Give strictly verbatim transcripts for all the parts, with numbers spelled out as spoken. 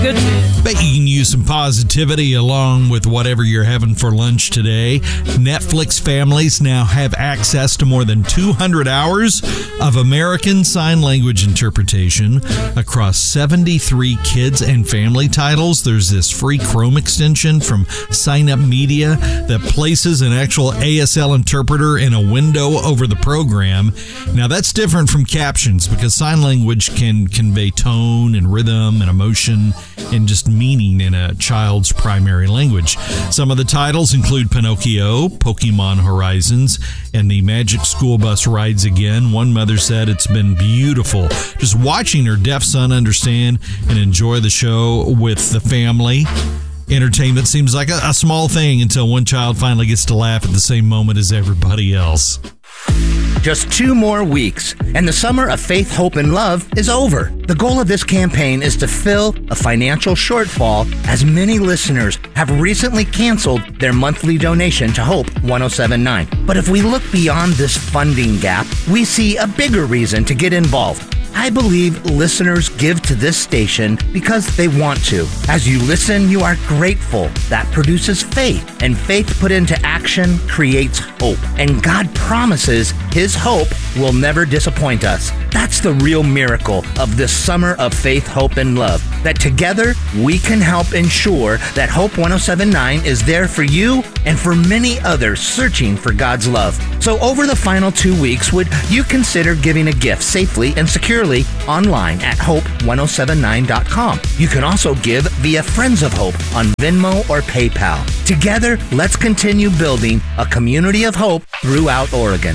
Good. Bet you can use some positivity along with whatever you're having for lunch today. Netflix families now have access to more than two hundred hours of American Sign Language interpretation across seventy-three kids and family titles. There's this free Chrome extension from Sign Up Media that places an actual A S L interpreter in a window over the program. Now, that's different from captions because sign language can convey tone and rhythm and emotion and just meaning in a child's primary language. Some of the titles include Pinocchio, Pokemon Horizons, and The Magic School Bus Rides Again. One mother said it's been beautiful just watching her deaf son understand and enjoy the show with the family. Entertainment seems like a, a small thing until one child finally gets to laugh at the same moment as everybody else. Just two more weeks, and the summer of faith, hope, and love is over. The goal of this campaign is to fill a financial shortfall as many listeners have recently canceled their monthly donation to Hope one oh seven point nine. But if we look beyond this funding gap, we see a bigger reason to get involved. I believe listeners give to this station because they want to. As you listen, you are grateful. That produces faith, and faith put into action creates hope. And God promises His hope will never disappoint us. That's the real miracle of this summer of faith, hope, and love. That together we can help ensure that Hope one oh seven point nine is there for you and for many others searching for God's love. So over the final two weeks, would you consider giving a gift safely and securely online at hope one oh seven nine dot com. You can also give via Friends of Hope on Venmo or PayPal. Together, let's continue building a community of hope throughout Oregon.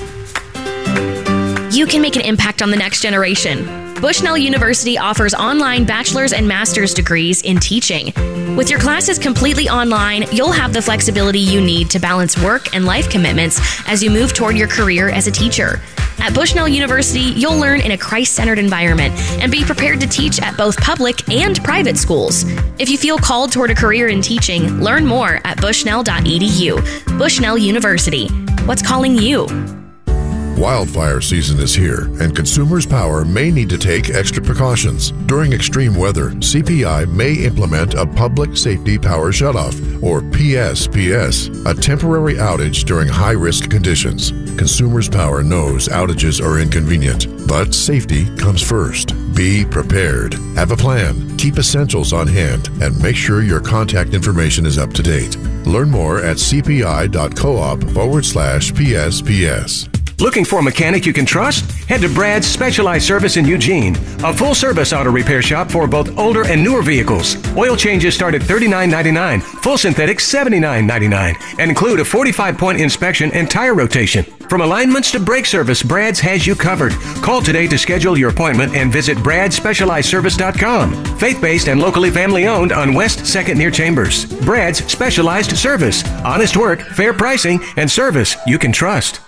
You can make an impact on the next generation. Bushnell University offers online bachelor's and master's degrees in teaching. With your classes completely online, you'll have the flexibility you need to balance work and life commitments as you move toward your career as a teacher. At Bushnell University, you'll learn in a Christ-centered environment and be prepared to teach at both public and private schools. If you feel called toward a career in teaching, learn more at bushnell dot e d u. Bushnell University. What's calling you? Wildfire season is here, and Consumers Power may need to take extra precautions. During extreme weather, C P I may implement a Public Safety Power Shutoff, or P S P S, a temporary outage during high-risk conditions. Consumers Power knows outages are inconvenient, but safety comes first. Be prepared. Have a plan. Keep essentials on hand, and make sure your contact information is up to date. Learn more at cpi.coop forward slash PSPS. Looking for a mechanic you can trust? Head to Brad's Specialized Service in Eugene, a full-service auto repair shop for both older and newer vehicles. Oil changes start at thirty-nine ninety-nine, full synthetic seventy-nine ninety-nine, and include a forty-five point inspection and tire rotation. From alignments to brake service, Brad's has you covered. Call today to schedule your appointment and visit brad specialized service dot com. Faith-based and locally family-owned on West second near Chambers. Brad's Specialized Service. Honest work, fair pricing, and service you can trust.